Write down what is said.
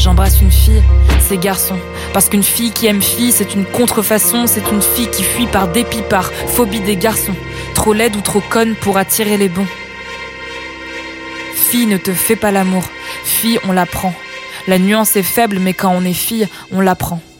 J'embrasse une fille, c'est garçon. Parce qu'une fille qui aime fille, c'est une contrefaçon. C'est une fille qui fuit par dépit, par phobie des garçons. Trop laide ou trop conne pour attirer les bons. Fille, ne te fais pas l'amour. Fille, on l'apprend. La nuance est faible, mais quand on est fille, on l'apprend.